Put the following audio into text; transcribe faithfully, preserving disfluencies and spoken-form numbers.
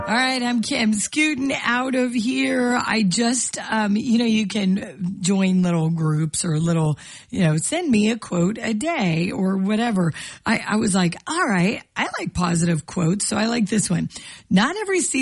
All right, I'm Kim, scooting out of here. I just, um, you know, you can join little groups or little, you know, send me a quote a day or whatever. I, I was like, all right, I like positive quotes, so I like this one. Not every season